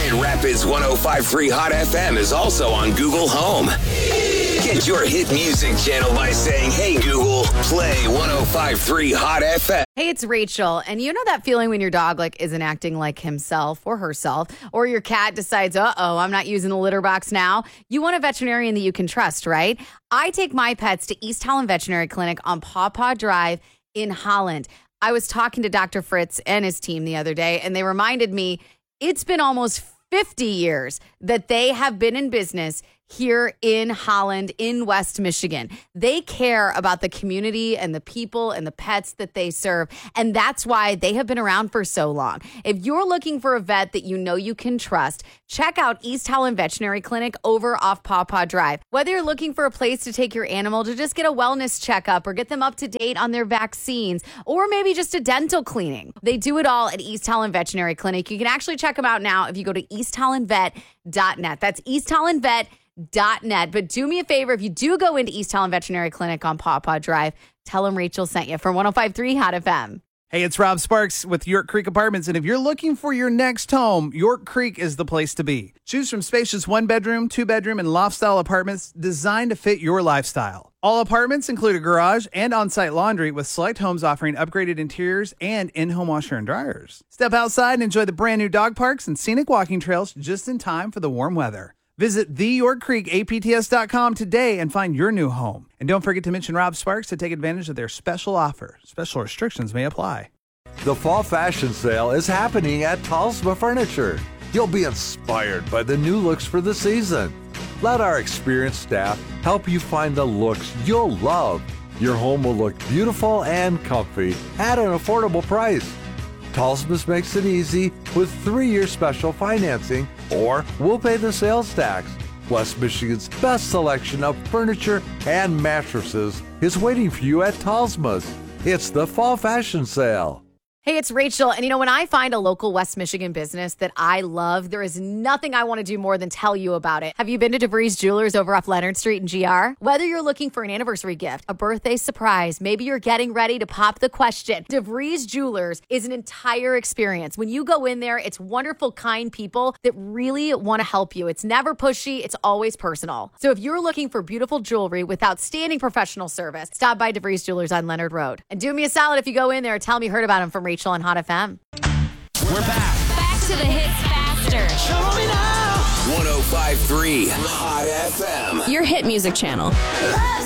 Grand Rapids 105.3 Hot FM is also on Google Home. Get your hit music channel by saying, "Hey Google, play 105.3 Hot FM." Hey, it's Rachel. And you know that feeling when your dog isn't acting like himself or herself, or your cat decides, I'm not using the litter box now. You want a veterinarian that you can trust, right? I take my pets to East Holland Veterinary Clinic on Paw Paw Drive in Holland. I was talking to Dr. Fritz and his team the other day, and they reminded me it's been almost 50 years that they have been in business here in Holland, in West Michigan. They care about the community and the people and the pets that they serve. And that's why they have been around for so long. If you're looking for a vet that you know you can trust, check out East Holland Veterinary Clinic over off Paw Paw Drive. Whether you're looking for a place to take your animal to just get a wellness checkup or get them up to date on their vaccines, or maybe just a dental cleaning, they do it all at East Holland Veterinary Clinic. You can actually check them out now if you go to easthollandvet.net. That's easthollandvet.net. But do me a favor, if you do go into East Holland Veterinary Clinic on Paw Paw Drive, tell them Rachel sent you from 105.3 Hot FM. Hey, it's Rob Sparks with York Creek Apartments, and if you're looking for your next home, York Creek is the place to be. Choose from spacious 1-bedroom, 2-bedroom, and loft-style apartments designed to fit your lifestyle. All apartments include a garage and on-site laundry, with select homes offering upgraded interiors and in-home washer and dryers. Step outside and enjoy the brand-new dog parks and scenic walking trails just in time for the warm weather. Visit theyorkcreekapts.com today and find your new home. And don't forget to mention Rob Sparks to take advantage of their special offer. Special restrictions may apply. The fall fashion sale is happening at Talsma Furniture. You'll be inspired by the new looks for the season. Let our experienced staff help you find the looks you'll love. Your home will look beautiful and comfy at an affordable price. Talsmas makes it easy with 3-year special financing, or we'll pay the sales tax. West Michigan's best selection of furniture and mattresses is waiting for you at Talsmas. It's the fall fashion sale. Hey, it's Rachel. And when I find a local West Michigan business that I love, there is nothing I want to do more than tell you about it. Have you been to DeVries Jewelers over off Leonard Street in GR? Whether you're looking for an anniversary gift, a birthday surprise, maybe you're getting ready to pop the question, DeVries Jewelers is an entire experience. When you go in there, it's wonderful, kind people that really want to help you. It's never pushy. It's always personal. So if you're looking for beautiful jewelry with outstanding professional service, stop by DeVries Jewelers on Leonard Road. And do me a solid if you go in there and tell me you heard about them from Rachel on Hot FM. We're back. Back to the hits faster. Show me now. 105.3 Hot FM. Your hit music channel. Let's